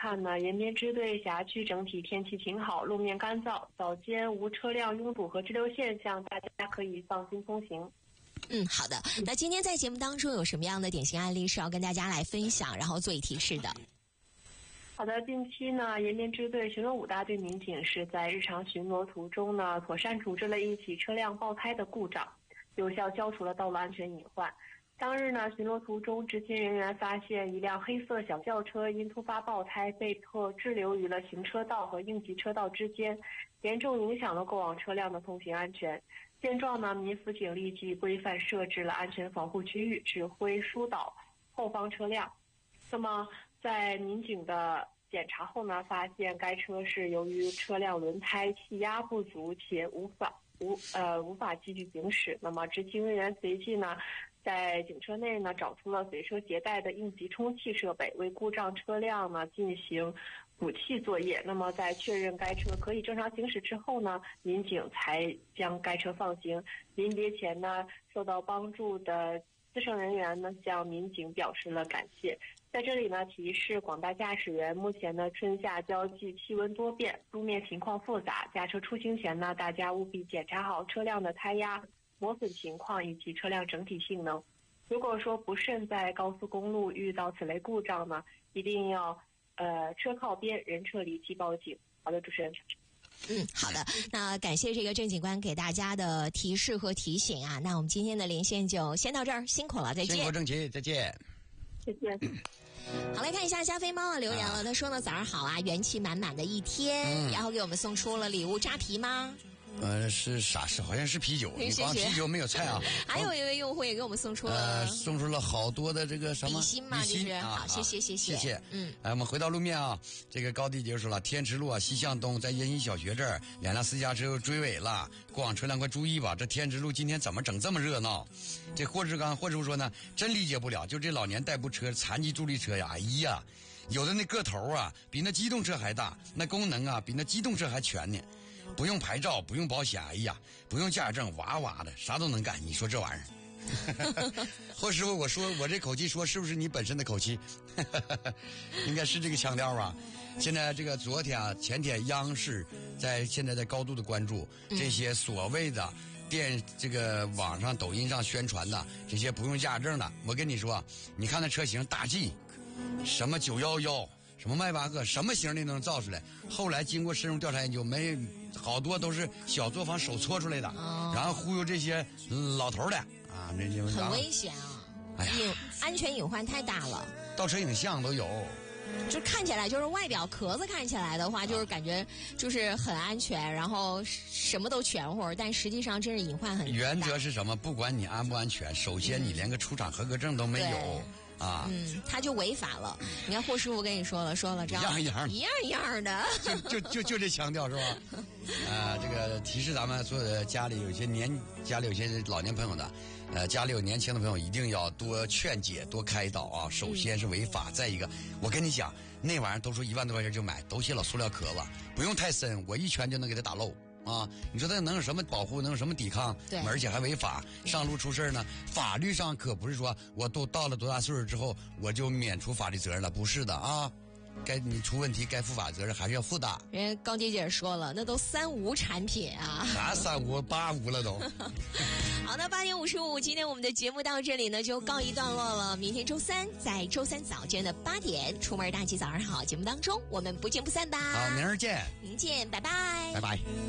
看呢，延边支队辖区整体天气晴好，路面干燥，早间无车辆拥堵和滞留现象，大家可以放心通行。 好的。那今天在节目当中有什么样的典型案例是要跟大家来分享，然后做以提示的？ 好的，近期呢，延边支队巡逻5大队民警是在日常巡逻途中呢，妥善处置了一起车辆爆胎的故障，有效消除了道路安全隐患。当日呢，巡逻途中，执勤人员发现一辆黑色小轿车因突发爆胎被迫滞留于了行车道和应急车道之间，严重影响了过往车辆的通行安全。见状呢，民辅警立即规范设置了安全防护区域，指挥疏导后方车辆。那么在民警的检查后呢，发现该车是由于车辆轮胎气压不足且无法继续行驶。那么执勤人员随即呢，在警车内呢找出了随车携带的应急充气设备，为故障车辆呢进行补气作业。那么在确认该车可以正常行驶之后呢，民警才将该车放行。临别前呢，受到帮助的资深人员呢向民警表示了感谢。在这里呢，提示广大驾驶员，目前呢春夏交际气温多变，路面情况复杂，驾车出行前呢，大家务必检查好车辆的胎压、磨损情况以及车辆整体性能。如果说不慎在高速公路遇到此类故障呢，一定要车靠边，人车离地报警。好的，主持人。 好的。那感谢这个郑警官给大家的提示和提醒啊。那我们今天的连线就先到这儿，辛苦了，再见。 辛苦郑琦，再见。 再见。 好，来看一下加菲猫留言了，他说呢，早上好啊，元气满满的一天，然后给我们送出了礼物扎啤吗？ 是啥事？好像是啤酒，你光啤酒没有菜啊。 还有一位用户也给我们送出了好多的这个什么比心嘛，就是好，谢谢。 我们回到路面啊，这个高地就说了，天池路啊西向东，在延新小学这儿，两辆私家车又追尾了，过往车辆快注意吧，这天池路今天怎么整这么热闹？这霍师傅说呢，真理解不了，就这老年代步车、残疾助力车呀，哎呀，有的那个头啊比那机动车还大，那功能啊比那机动车还全呢。不用牌照，不用保险，哎呀，不用驾驶证，哇哇的，啥都能干。你说这玩意儿？霍师傅，我说我这口气说是不是你本身的口气？应该是这个腔调吧。现在这个昨天啊、前天，央视现在在高度的关注这些所谓的这个网上抖音上宣传的这些不用驾驶证的。我跟你说，你看那车型大 G， 什么911。什么迈巴赫，什么型的能造出来？后来经过深入调查研究，好多都是小作坊手搓出来的，然后忽悠这些老头的啊，那就很危险啊！哎呀，安全隐患太大了， 倒车影像都有。 就看起来就是外表壳子看起来的话，就是感觉就是很安全，然后什么都全乎，但实际上真是隐患很大。 原则是什么？不管你安不安全，首先你连个出厂合格证都没有。 他就违法了。你看霍师傅跟你说了，这样一样的， 就这腔调是吧？这个提示咱们所有的家里有些老年朋友的，家里有年轻的朋友，一定要多劝解，多开导啊。首先是违法，再一个，我跟你讲，那玩意儿都说1万多块钱就买，都写老塑料壳子，不用太深，我一拳就能给它打漏。你说他能有什么保护，能有什么抵抗？ 对， 而且还违法，上路出事呢。法律上可不是说我都到了多大岁数之后我就免除法律责任了，不是的啊。该你出问题该负法责任还是要负的。 人家高姐说了，那都3无产品啊， 啥3无8无了都。 好的，8点55，今天我们的节目到这里呢就告一段落了。明天周三，在周三早间的8点，出门大吉早上好节目当中，我们不见不散吧。 好，明儿见， 明见，拜拜， 拜拜。